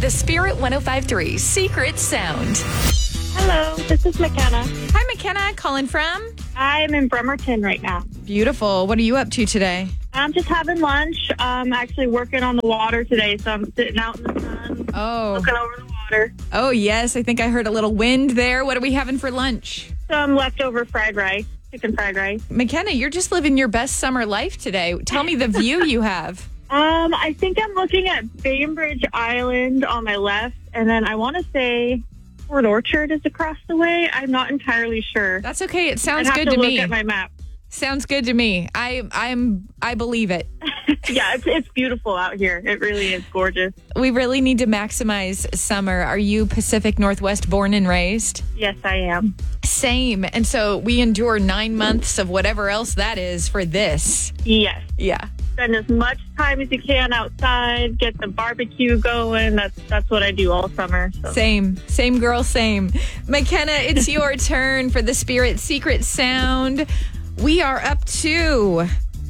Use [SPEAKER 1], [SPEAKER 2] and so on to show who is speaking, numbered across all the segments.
[SPEAKER 1] the Spirit 105.3 Secret Sound.
[SPEAKER 2] Hello, this is McKenna.
[SPEAKER 1] Hi, McKenna. Calling from?
[SPEAKER 2] I'm in Bremerton right now.
[SPEAKER 1] Beautiful. What are you up to today?
[SPEAKER 2] I'm just having lunch. I'm actually working on the water today, so I'm sitting out in the sun, looking over the water.
[SPEAKER 1] Oh, yes. I think I heard a little wind there. What are we having for lunch?
[SPEAKER 2] Some leftover fried rice, chicken fried rice.
[SPEAKER 1] McKenna, you're just living your best summer life today. Tell me the view you have.
[SPEAKER 2] I think I'm looking at Bainbridge Island on my left, and then I want to say Port Orchard is across the way. I'm not entirely sure.
[SPEAKER 1] That's okay. It sounds
[SPEAKER 2] I'd
[SPEAKER 1] good
[SPEAKER 2] have
[SPEAKER 1] to
[SPEAKER 2] to
[SPEAKER 1] me.
[SPEAKER 2] look at my map.
[SPEAKER 1] Sounds good to me. I believe it.
[SPEAKER 2] Yeah, it's beautiful out here. It really is gorgeous.
[SPEAKER 1] We really need to maximize summer. Are you Pacific Northwest born and raised?
[SPEAKER 2] Yes, I am.
[SPEAKER 1] Same. And so we endure 9 months of whatever else that is for this.
[SPEAKER 2] Yes.
[SPEAKER 1] Yeah.
[SPEAKER 2] Spend as much time as you can outside, get the barbecue going. That's what I do all summer. So.
[SPEAKER 1] Same girl, same. McKenna, it's your turn for the Spirit Secret Sound. We are up to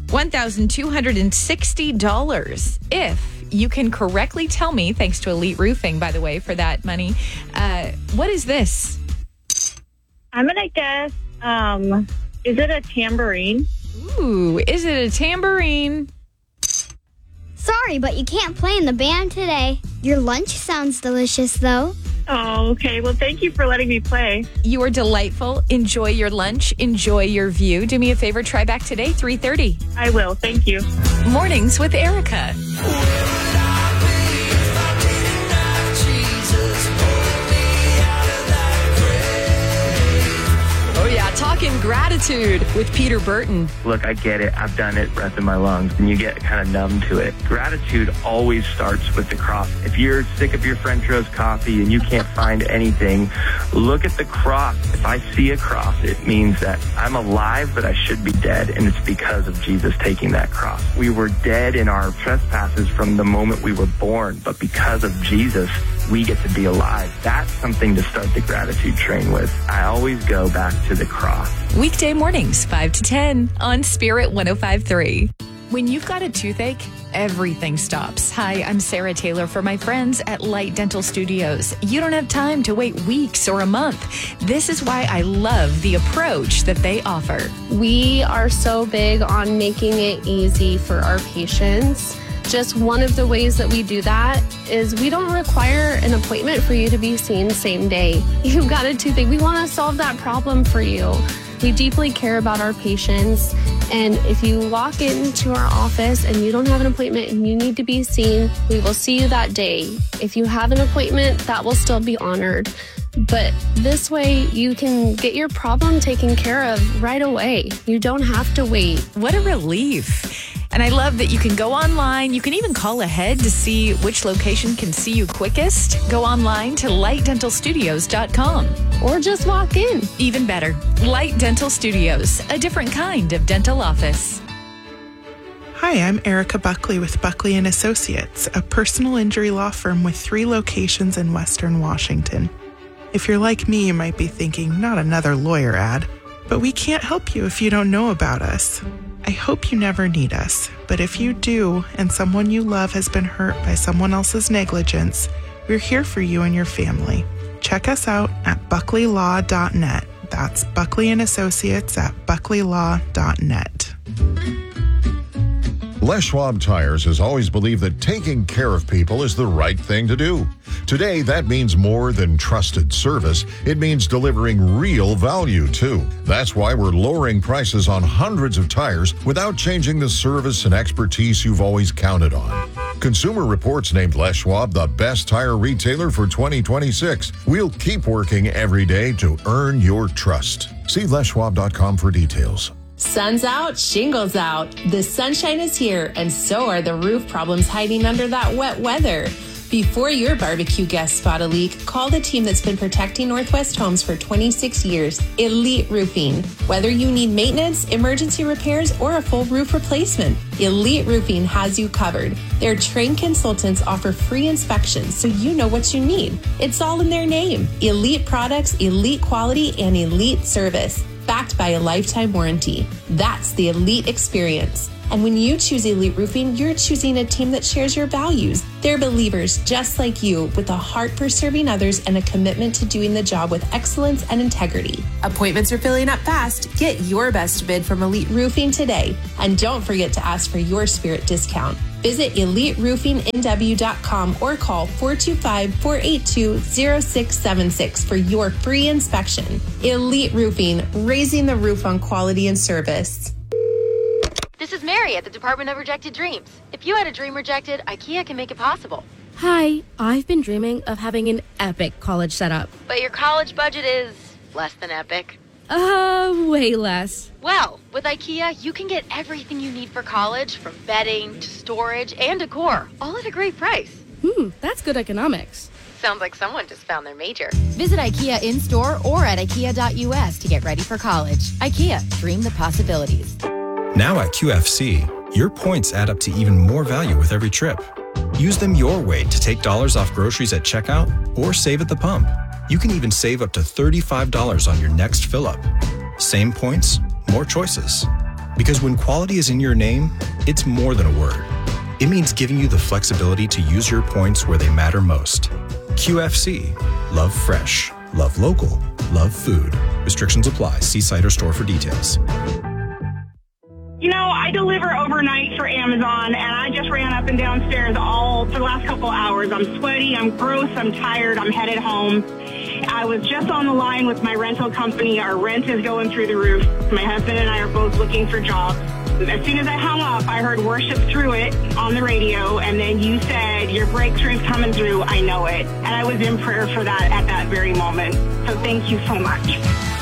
[SPEAKER 1] $1,260. If you can correctly tell me, thanks to Elite Roofing, by the way, for that money, what is this?
[SPEAKER 2] I'm going to guess, is it a tambourine?
[SPEAKER 1] Ooh, is it a tambourine?
[SPEAKER 3] Sorry, but you can't play in the band today. Your lunch sounds delicious, though.
[SPEAKER 2] Oh, okay. Well, thank you for letting me play.
[SPEAKER 1] You are delightful. Enjoy your lunch. Enjoy your view. Do me a favor. Try back today, 3:30.
[SPEAKER 2] I will. Thank you.
[SPEAKER 1] Mornings with Erica. Oh, yeah. Talking gratitude with Peter Burton.
[SPEAKER 4] Look, I get it. I've done it, breath in my lungs, and you get kind of numb to it. Gratitude always starts with the cross. If you're sick of your French roast coffee and you can't find anything, look at the cross. If I see a cross, it means that I'm alive, but I should be dead, and it's because of Jesus taking that cross. We were dead in our trespasses from the moment we were born, but because of Jesus, we get to be alive. That's something to start the gratitude train with. I always go back to the cross.
[SPEAKER 1] Weekday mornings, 5 to 10 on Spirit 105.3. When you've got a toothache, everything stops. Hi, I'm Sarah Taylor for my friends at Light Dental Studios. You don't have time to wait weeks or a month. This is why I love the approach that they offer.
[SPEAKER 5] We are so big on making it easy for our patients. Just one of the ways that we do that is we don't require an appointment for you to be seen same day. You've got a toothache. We want to solve that problem for you. We deeply care about our patients. And if you walk into our office and you don't have an appointment and you need to be seen, we will see you that day. If you have an appointment, that will still be honored. But this way, you can get your problem taken care of right away. You don't have to wait.
[SPEAKER 1] What a relief. And I love that you can go online. You can even call ahead to see which location can see you quickest. Go online to lightdentalstudios.com.
[SPEAKER 5] Or just walk in.
[SPEAKER 1] Even better, Light Dental Studios, a different kind of dental office.
[SPEAKER 6] Hi, I'm Erica Buckley with Buckley & Associates, a personal injury law firm with 3 locations in Western Washington. If you're like me, you might be thinking, not another lawyer ad. But we can't help you if you don't know about us. I hope you never need us, but if you do and someone you love has been hurt by someone else's negligence, we're here for you and your family. Check us out at buckleylaw.net. That's Buckley & Associates at buckleylaw.net.
[SPEAKER 7] Les Schwab Tires has always believed that taking care of people is the right thing to do. Today, that means more than trusted service. It means delivering real value, too. That's why we're lowering prices on hundreds of tires without changing the service and expertise you've always counted on. Consumer Reports named Les Schwab the best tire retailer for 2026. We'll keep working every day to earn your trust. See leschwab.com for details.
[SPEAKER 8] Sun's out, shingles out. The sunshine is here, and so are the roof problems hiding under that wet weather. Before your barbecue guests spot a leak, call the team that's been protecting Northwest homes for 26 years, Elite Roofing. Whether you need maintenance, emergency repairs, or a full roof replacement, Elite Roofing has you covered. Their trained consultants offer free inspections so you know what you need. It's all in their name. Elite products, elite quality, and elite service. Backed by a lifetime warranty. That's the Elite experience. And when you choose Elite Roofing, you're choosing a team that shares your values. They're believers just like you, with a heart for serving others and a commitment to doing the job with excellence and integrity. Appointments are filling up fast. Get your best bid from Elite Roofing today. And don't forget to ask for your Spirit discount. Visit EliteRoofingNW.com or call 425-482-0676 for your free inspection. Elite Roofing, raising the roof on quality and service.
[SPEAKER 9] This is Mary at the Department of Rejected Dreams. If you had a dream rejected, IKEA can make it possible.
[SPEAKER 10] Hi, I've been dreaming of having an epic college setup.
[SPEAKER 9] But your college budget is less than epic.
[SPEAKER 10] Way less.
[SPEAKER 9] Well, with IKEA, you can get everything you need for college, from bedding to storage and decor, all at a great price.
[SPEAKER 10] That's good economics.
[SPEAKER 9] Sounds like someone just found their major.
[SPEAKER 11] Visit IKEA in-store or at IKEA.us to get ready for college. IKEA, dream the possibilities.
[SPEAKER 12] Now at QFC, your points add up to even more value with every trip. Use them your way to take dollars off groceries at checkout or save at the pump. You can even save up to $35 on your next fill-up. Same points, more choices. Because when quality is in your name, it's more than a word. It means giving you the flexibility to use your points where they matter most. QFC. Love fresh. Love local. Love food. Restrictions apply. See site or store for details.
[SPEAKER 2] You know, I deliver overnight for Amazon, and I just ran up and downstairs for the last couple hours. I'm sweaty, I'm gross, I'm tired, I'm headed home. I was just on the line with my rental company. Our rent is going through the roof. My husband and I are both looking for jobs. As soon as I hung up, I heard Worship Through It on the radio, and then you said, your breakthrough's coming through, I know it. And I was in prayer for that at that very moment. So thank you so much.